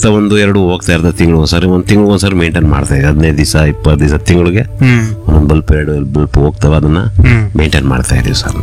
ಹೋಗ್ತಾ 1-2 ಹೋಗ್ತಾ ಇರ್ತದೆ, ತಿಂಗಳು ಒಂದ್ಸರಿ ಮೇಂಟೈನ್ ಮಾಡ್ತಾ ಇದ್ದೀವಿ. 15 ದಿವಸ 20 ದಿವಸ ತಿಂಗಳಿಗೆ ಒಂದೊಂದು ಬಲ್ಪ್ 2 ಬಲ್ಪ್ ಹೋಗ್ತಾವ, ಅದನ್ನ ಮೇಂಟೈನ್ ಮಾಡ್ತಾ ಇದೀವಿ ಸರ್.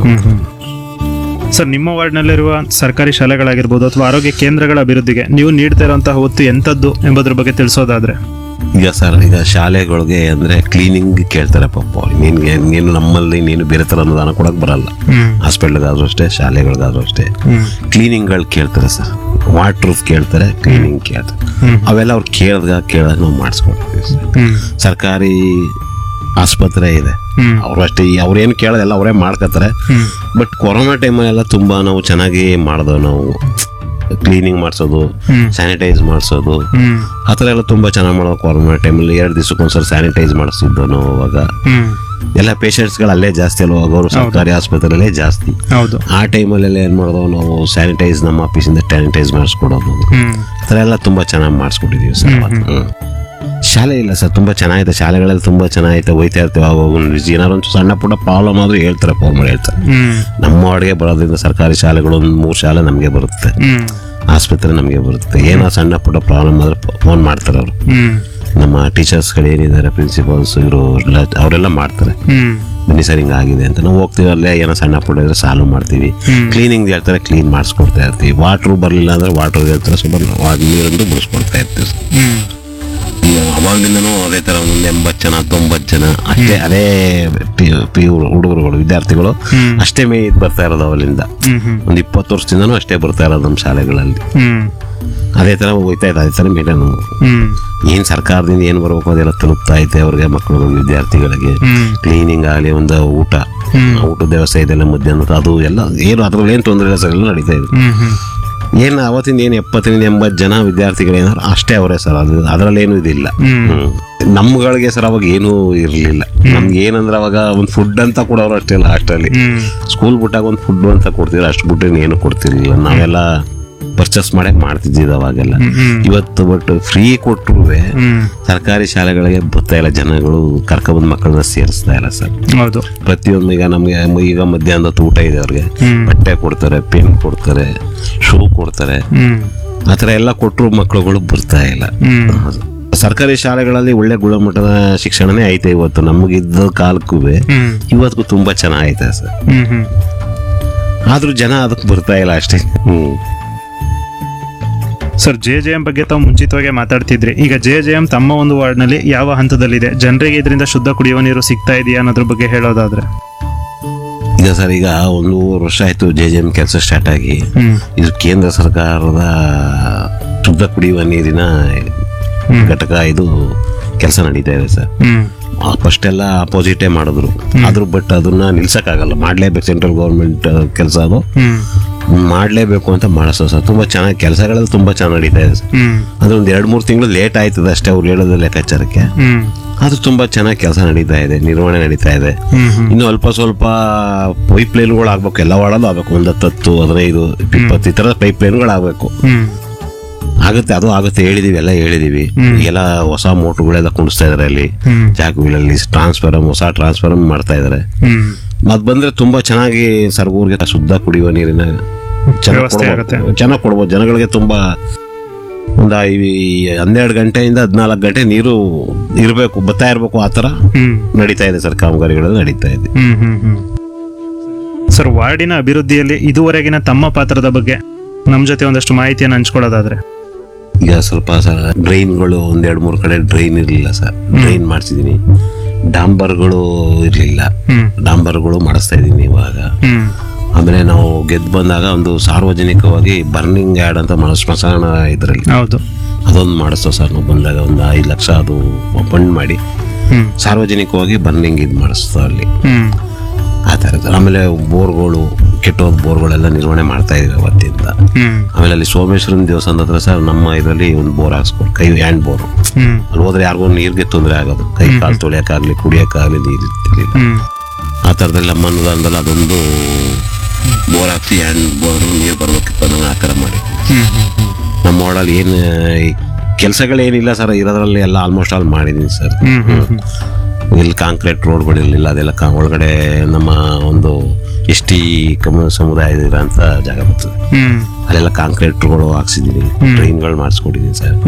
ಸರ್, ನಿಮ್ಮ ವಾರ್ಡ್ನಲ್ಲಿರುವ ಸರ್ಕಾರಿ ಶಾಲೆಗಳಾಗಿರ್ಬೋದು ಅಥವಾ ಆರೋಗ್ಯ ಕೇಂದ್ರಗಳ ಅಭಿವೃದ್ಧಿಗೆ ನೀವು ನೀಡ್ತಾ ಇರುವಂತಹ ಒತ್ತು ಎಂಥದ್ದು ಎಂಬುದ್ರ ಬಗ್ಗೆ ತಿಳಿಸೋದಾದ್ರೆ? ಈಗ ಶಾಲೆಗಳಿಗೆ ಅಂದ್ರೆ ಕ್ಲೀನಿಂಗ್ ಕೇಳ್ತಾರೆ ಪಾಪ. ನೀನು ನಮ್ಮಲ್ಲಿ ನೀನು ಬೇರೆ ತರ ಅನುದಾನ ಕೊಡಕ್ ಬರಲ್ಲ. ಹಾಸ್ಪಿಟಲ್ಗಾದ್ರೂ ಅಷ್ಟೇ, ಶಾಲೆಗಳಿಗಾದ್ರೂ ಅಷ್ಟೇ ಕ್ಲೀನಿಂಗ್ಗಳು ಕೇಳ್ತಾರೆ ಸರ್. ವಾಟರ್ ಕೇಳ್ತಾರೆ, ಕ್ಲೀನಿಂಗ್ ಕೇಳ್ತಾರೆ. ಅವೆಲ್ಲ ಅವ್ರು ಕೇಳಿದಾಗ ನಾವು ಮಾಡಿಸ್ಕೊಡ್ತೀವಿ ಸರ್. ಸರ್ಕಾರಿ ಆಸ್ಪತ್ರೆ ಇದೆ, ಅವ್ರು ಅಷ್ಟೇ, ಅವ್ರೇನು ಕೇಳೋದೆಲ್ಲ ಅವರೇ ಮಾಡ್ಕೋತಾರೆ. ಬಟ್ ಕೊರೋನಾ ಟೈಮಲ್ಲೆಲ್ಲ ತುಂಬಾ ನಾವು ಚೆನ್ನಾಗಿ ಮಾಡಿದೆವು. ನಾವು ಕ್ಲೀನಿಂಗ್ ಮಾಡಿಸೋದು, ಸ್ಯಾನಿಟೈಸ್ ಮಾಡಿಸೋದು, ಆ ಥರ ಎಲ್ಲ ತುಂಬಾ ಚೆನ್ನಾಗಿ ಮಾಡೋದು. ಕೊರೋನಾ ಟೈಮಲ್ಲಿ 2 ದಿವಸಕ್ಕೊಂದ್ಸರಿ ಸ್ಯಾನಿಟೈಸ್ ಮಾಡಿಸ್ತಿದ್ದೋ ನಾವು. ಅವಾಗ ಎಲ್ಲ ಪೇಷಂಟ್ಸ್ಗಳು ಅಲ್ಲೇ ಜಾಸ್ತಿ ಅಲ್ವ, ಅವರು ಸರ್ಕಾರಿ ಆಸ್ಪತ್ರೆಯಲ್ಲೇ ಜಾಸ್ತಿ. ಆ ಟೈಮಲ್ಲೆಲ್ಲ ಏನ್ ಮಾಡೋದು ನಾವು, ಸ್ಯಾನಿಟೈಸ್ ನಮ್ಮ ಆಫೀಸಿಂದ ಸ್ಯಾನಿಟೈಸ್ ಮಾಡಿಸ್ಕೊಡೋದು, ಆ ಥರ ಎಲ್ಲ ತುಂಬಾ ಚೆನ್ನಾಗಿ ಮಾಡಿಸ್ಕೊಟ್ಟಿದೀವಿ ಸರ್. ಶಾಲೆ ಇಲ್ಲ ಸರ್, ತುಂಬಾ ಚೆನ್ನಾಗಿದೆ. ಶಾಲೆಗಳೆಲ್ಲ ತುಂಬಾ ಚೆನ್ನಾಗೈತೆ, ಹೋಯ್ತಾ ಇರ್ತೀವಿ. ಏನಾದ್ರು ಒಂದು ಸಣ್ಣ ಪುಟ್ಟ ಪ್ರಾಬ್ಲಮ್ ಆದ್ರೂ ಹೇಳ್ತಾರೆ, ಫೋನ್ ಮಾಡಿ ಹೇಳ್ತಾರೆ. ನಮ್ಮ ವಾರ್ಡ್ಗೆ ಬರೋದ್ರಿಂದ ಸರ್ಕಾರಿ ಶಾಲೆಗಳು 3 ಶಾಲೆ ನಮಗೆ ಬರುತ್ತೆ, ಆಸ್ಪತ್ರೆ ನಮಗೆ ಬರುತ್ತೆ. ಏನೋ ಸಣ್ಣ ಪುಟ್ಟ ಪ್ರಾಬ್ಲಮ್ ಆದ್ರೆ ಫೋನ್ ಮಾಡ್ತಾರೆ ಅವರು. ನಮ್ಮ ಟೀಚರ್ಸ್ಗಳು ಏನಿದ್ದಾರೆ, ಪ್ರಿನ್ಸಿಪಾಲ್ಸ್, ಇವರು ಅವರೆಲ್ಲ ಮಾಡ್ತಾರೆ, ಬನ್ನಿ ಸರ್ ಹಿಂಗ ಆಗಿದೆ ಅಂತ. ನಾವು ಹೋಗ್ತೀವಿ, ಅಲ್ಲೇ ಏನೋ ಸಣ್ಣ ಪುಟ್ಟ ಇದ್ರೆ ಸಾಲ್ವ್ ಮಾಡ್ತೀವಿ. ಕ್ಲೀನಿಂಗ್ ಹೇಳ್ತಾರೆ, ಕ್ಲೀನ್ ಮಾಡಿಸ್ಕೊಡ್ತಾ ಇರ್ತೀವಿ. ವಾಟ್ರು ಬರಲಿಲ್ಲ ಅಂದ್ರೆ ವಾಟರ್ ಹೇಳ್ತಾರೆ, ಸ್ವಲ್ಪ ನೀರಂದು ಬಿಡಿಸ್ಕೊಡ್ತಾ ಇರ್ತೀವಿ. ಅವಾಗಲಿಂದನೂ ಅದೇ ತರ 80 ಜನ 90 ಜನ ಅಷ್ಟೇ, ಅದೇ ಪಿ ಹುಡುಗರುಗಳು ವಿದ್ಯಾರ್ಥಿಗಳು ಅಷ್ಟೇ ಬರ್ತಾ ಇರೋದು. ಅವಲಿಂದ 20 ವರ್ಷದಿಂದನೂ ಅಷ್ಟೇ ಬರ್ತಾ ಇರೋದು ನಮ್ಮ ಶಾಲೆಗಳಲ್ಲಿ. ಅದೇ ತರ ಹೋಗ್ತಾ ಇದೆ, ಅದೇ ತರ ಮೇಂಟೈನ್. ಏನ್ ಸರ್ಕಾರದಿಂದ ಏನ್ ಬರ್ಬೇಕು ಅದೆಲ್ಲ ತಲುಪ್ತಾ ಐತೆ ಅವ್ರಿಗೆ, ಮಕ್ಕಳು ವಿದ್ಯಾರ್ಥಿಗಳಿಗೆ. ಕ್ಲೀನಿಂಗ್ ಆಗಲಿ, ಒಂದು ಊಟದ ವ್ಯವಸ್ಥೆ ಇದೆಲ್ಲ, ಮಧ್ಯಾಹ್ನ ಅದು ಎಲ್ಲ ಏನು ಅದ್ರಲ್ಲಿ ಏನು ತೊಂದರೆ ಇಲ್ಲ ಸರ್, ಎಲ್ಲ ನಡೀತಾ ಇದೆ. ಏನು ಅವತ್ತಿಂದ ಏನು 70-80 ಜನ ವಿದ್ಯಾರ್ಥಿಗಳೇನಾದ್ರು ಅಷ್ಟೇ ಅವರೇ ಸರ್. ಅದರಲ್ಲಿ ಏನು ಇದಿಲ್ಲ ನಮ್ಗಳಿಗೆ ಸರ್. ಅವಾಗ ಏನೂ ಇರಲಿಲ್ಲ ನಮ್ಗೆ. ಏನಂದ್ರೆ ಅವಾಗ ಒಂದು ಫುಡ್ ಅಂತ ಕೊಡೋರು ಅಷ್ಟೇ ಇಲ್ಲ. ಅಷ್ಟರಲ್ಲಿ ಸ್ಕೂಲ್ ಬಿಟ್ಟಾಗ ಒಂದು ಫುಡ್ ಅಂತ ಕೊಡ್ತಿದ್ರು, ಅಷ್ಟು ಬಿಟ್ಟರೆ ಏನು ಕೊಡ್ತಿರ್ಲಿಲ್ಲ. ನಾವೆಲ್ಲ ಪರ್ಚೇಸ್ ಮಾಡಕ್ ಮಾಡ್ತಿದ್ದಿದ್ದು ಅವಾಗೆಲ್ಲ. ಇವತ್ತು ಬಟ್ ಫ್ರೀ ಕೊಟ್ಟರು ಸರ್ಕಾರಿ ಶಾಲೆಗಳಿಗೆ ಬರ್ತಾ ಇಲ್ಲ ಜನಗಳು, ಕರ್ಕೊಬಂದ್ ಮಕ್ಕಳನ್ನ ಸೇರಿಸ್ತಾ ಇಲ್ಲ ಸರ್. ಪ್ರತಿಯೊಂದು ಈಗ ನಮ್ಗೆ ಈಗ ಮಧ್ಯಾಹ್ನದ ಊಟ ಇದೆ, ಅವ್ರಿಗೆ ಬಟ್ಟೆ ಕೊಡ್ತಾರೆ, ಪೆನ್ ಕೊಡ್ತಾರೆ, ಶೂ ಕೊಡ್ತಾರೆ, ಆತರ ಎಲ್ಲ ಕೊಟ್ಟರು ಮಕ್ಕಳುಗಳು ಬರ್ತಾ ಇಲ್ಲ. ಸರ್ಕಾರಿ ಶಾಲೆಗಳಲ್ಲಿ ಒಳ್ಳೆ ಗುಣಮಟ್ಟದ ಶಿಕ್ಷಣನೇ ಐತೆ ಇವತ್ತು. ನಮಗಿದ್ದ ಕಾಲಕ್ಕೂ ಇವತ್ತಿಗೂ ತುಂಬಾ ಚೆನ್ನಾಗೈತೆ ಸರ್. ಆದ್ರೂ ಜನ ಅದಕ್ಕೆ ಬರ್ತಾ ಇಲ್ಲ ಅಷ್ಟೇ. ಸರ್, JJM ಬಗ್ಗೆ ತಾವು ಮುಂಚಿತವಾಗಿ ಮಾತಾಡ್ತಿದ್ರಿ. ಈಗ JJM ತಮ್ಮ ಒಂದು ವಾರ್ಡ್ನಲ್ಲಿ ಯಾವ ಹಂತದಲ್ಲಿದೆ? ಜನರಿಗೆ ಇದರಿಂದ ಶುದ್ಧ ಕುಡಿಯುವ ನೀರು ಸಿಗ್ತಾ ಇದೆಯಾ ಅನ್ನೋದ್ರ ಬಗ್ಗೆ ಹೇಳೋದಾದ್ರೆ? ಈಗ ಸರ್, ಈಗ 1 ವರ್ಷ ಆಯ್ತು JJM ಕೆಲಸ ಸ್ಟಾರ್ಟ್ ಆಗಿ. ಇದು ಕೇಂದ್ರ ಸರ್ಕಾರದ ಶುದ್ಧ ಕುಡಿಯುವ ನೀರಿನ ಘಟಕ, ಇದು ಕೆಲಸ ನಡೀತಾ ಇದೆ ಸರ್. ಫಸ್ಟ್ ಎಲ್ಲ ಅಪೋಸಿಟೇ ಮಾಡಿದ್ರು, ಆದ್ರೂ ಬಟ್ ಅದನ್ನ ನಿಲ್ಸಕ್ಕಾಗಲ್ಲ, ಮಾಡ್ಲೇಬೇಕು. ಸೆಂಟ್ರಲ್ ಗೌರ್ಮೆಂಟ್ ಕೆಲಸ ಅದು, ಮಾಡ್ಲೇಬೇಕು ಅಂತ ಮಾಡಿಸೋ ಸರ್. ತುಂಬಾ ಚೆನ್ನಾಗಿ ಕೆಲಸಗಳೆಲ್ಲ ತುಂಬಾ ಚೆನ್ನಾಗಿ ನಡೀತಾ ಇದೆ ಸರ್. ಅದೊಂದು 2-3 ತಿಂಗಳು ಲೇಟ್ ಆಯ್ತದೆ ಅಷ್ಟೇ ಅವ್ರು ಹೇಳೋದು ಲೆಕ್ಕಾಚಾರಕ್ಕೆ. ಅದು ತುಂಬಾ ಚೆನ್ನಾಗಿ ಕೆಲಸ ನಡೀತಾ ಇದೆ, ನಿರ್ವಹಣೆ ನಡೀತಾ ಇದೆ. ಇನ್ನು ಅಲ್ಪ ಸ್ವಲ್ಪ ಪೈಪ್ ಲೈನ್ಗಳು ಆಗ್ಬೇಕು, ಎಲ್ಲ ವಾಡೋದು ಆಗ್ಬೇಕು. 10, 15, 20 ಈ ತರ ಪೈಪ್ ಲೈನ್ಗಳು ಆಗ್ಬೇಕು. ಆಗುತ್ತೆ, ಅದು ಆಗುತ್ತೆ, ಎಲ್ಲ ಹೇಳಿದೀವಿ. ಈಗೆಲ್ಲ ಹೊಸ ಮೋಟರ್ಗಳೆಲ್ಲ ಕುಣಿಸ್ತಾ ಇದಾರೆ ಅಲ್ಲಿ ಜಾಗಗಳಲ್ಲಿ. ಹೊಸ ಟ್ರಾನ್ಸ್ಫಾರಮ್ ಮಾಡ್ತಾ ಇದಾರೆ. ಮತ್ ಬಂದ್ರೆ ತುಂಬಾ ಚೆನ್ನಾಗಿ ಸರ್ಗೂರ್ಗೆ ಶುದ್ಧ ಕುಡಿಯುವ ನೀರಿನ ಚೆನ್ನಾಗಿ ಕೊಡ್ಬೋದು ಜನಗಳಿಗೆ. ತುಂಬಾ ಒಂದು 12 ಗಂಟೆಯಿಂದ 14 ಗಂಟೆ ನೀರು ಇರಬೇಕು, ಬರ್ತಾ ಇರ್ಬೇಕು. ಆತರ ನಡೀತಾ ಇದೆ ಸರ್, ಕಾಮಗಾರಿಗಳೆಲ್ಲ ನಡೀತಾ ಇದೆ. ಸರ್, ವಾರ್ಡಿನ ಅಭಿವೃದ್ಧಿಯಲ್ಲಿ ಇದುವರೆಗಿನ ತಮ್ಮ ಪಾತ್ರದ ಬಗ್ಗೆ ನಮ್ ಜೊತೆ ಒಂದಷ್ಟು ಮಾಹಿತಿಯನ್ನು ಹಂಚ್ಕೊಳ್ಳೋದಾದ್ರೆ? ಈಗ ಸ್ವಲ್ಪ ಸರ್, ಡ್ರೈನ್ಗಳು 1-2-3 ಕಡೆ ಡ್ರೈನ್ ಇರಲಿಲ್ಲ ಸರ್, ಡ್ರೈನ್ ಮಾಡಿಸಿದೀನಿ. ಡಾಂಬರ್ಗಳು ಇರ್ಲಿಲ್ಲ, ಡಾಂಬರ್ಗಳು ಮಾಡಿಸ್ತಾ ಇದೀನಿ ಇವಾಗ. ಆಮೇಲೆ ನಾವು ಗೆದ್ದು ಬಂದಾಗ ಒಂದು ಸಾರ್ವಜನಿಕವಾಗಿ ಬರ್ನಿಂಗ್ ಯಾರ್ಡ್ ಅಂತ ಸ್ಮಶಾನ ಇದ್ರಲ್ಲಿ ಅದೊಂದು ಮಾಡಿಸ್ತೋ ಸರ್. ನಾವು ಬಂದಾಗ ಒಂದು 5 ಲಕ್ಷ ಅದು ಫಂಡ್ ಮಾಡಿ ಸಾರ್ವಜನಿಕವಾಗಿ ಬರ್ನಿಂಗ್ ಇದು ಮಾಡಿಸ್ತೋ ಅಲ್ಲಿ, ಆ ಥರದ್ದು. ಆಮೇಲೆ ಬೋರ್ಗಳು, ಕೆಟ್ಟೋದ್ ಬೋರ್ಗಳೆಲ್ಲ ನಿರ್ವಹಣೆ ಮಾಡ್ತಾ ಇದೀವಿ ಅವತ್ತಿಂದ. ಆಮೇಲೆ ಅಲ್ಲಿ ಸೋಮೇಶ್ವರನ ದೇವಸ್ಥಾನದ ಹತ್ರ ಸರ್ ನಮ್ಮ ಇದರಲ್ಲಿ ಒಂದು ಬೋರ್ ಹಾಕ್ಸ್ಕೊಡು, ಕೈ ಹ್ಯಾಂಡ್ ಬೋರ್. ಅಲ್ಲಿ ಹೋದ್ರೆ ಯಾರಿಗೂ ನೀರ್ಗೆ ತೊಂದರೆ ಆಗೋದು, ಕೈ ಕಾಲು ತೊಳೆಯಕ್ಕಾಗ್ಲಿ ಕುಡಿಯಕ್ಕಾಗ್ಲಿ ನೀರು ಇರ್ತಿರ್ಲಿಲ್ಲ. ಆ ಥರದಲ್ಲಿ ನಮ್ಮ ಅನುದಾನದಲ್ಲಿ ಅದೊಂದು ಬೋರ್ ಹಾಕ್ಸಿ ಹ್ಯಾಂಡ್ ಬೋರ್ ನೀರು ಬರ್ಬೇಕಿತ್ತು, ಅದನ್ನ ಆ ಥರ ಮಾಡಿ. ನಮ್ಮ ವಾರ್ಡಲ್ಲಿ ಏನು ಕೆಲಸಗಳೇನಿಲ್ಲ ಸರ್, ಇರೋದ್ರಲ್ಲಿ ಎಲ್ಲ ಆಲ್ಮೋಸ್ಟ್ ಆಲ್ ಮಾಡಿದೀನಿ ಸರ್. ಇಲ್ಲಿ ಕಾಂಕ್ರೀಟ್ ರೋಡ್ಗಳಿರಲಿಲ್ಲ, ಅದೆಲ್ಲ ಒಳಗಡೆ ನಮ್ಮ ಒಂದು ST ಸಮುದಾಯ ಇರೋಂಥ ಜಾಗ ಬರ್ತದೆ, ಅಲ್ಲೆಲ್ಲ ಕಾಂಕ್ರೀಟ್ಗಳು ಹಾಕ್ಸಿದೀನಿ, ಡ್ರೈನ್ಗಳು ಮಾಡಿಸ್ಕೊಟ್ಟಿದ್ದೀನಿ ಸರ್.